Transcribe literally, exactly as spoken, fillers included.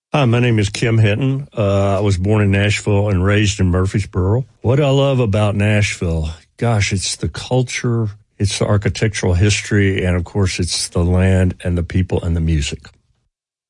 Hi, my name is Kim Hinton. Uh, I was born in Nashville and raised in Murfreesboro. What I love about Nashville, gosh, it's the culture, it's the architectural history, and of course, it's the land and the people and the music.